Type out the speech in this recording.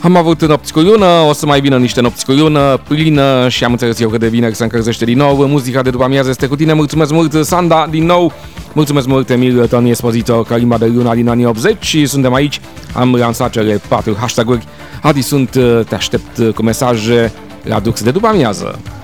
Am avut nopți cu lună, o să mai vină niște nopți cu lună plină și am înțeles eu că de vineri se încălzește din nou. Muzica de după amiază este cu tine. Mulțumesc mult, Sanda, din nou. Mulțumesc mult, Emil, Tony Esposito, Calimba de luna din anii 80 și suntem aici. Am lansat cele 4 hashtag-uri. Adi sunt, te aștept cu mesaje la Dux de după amiază.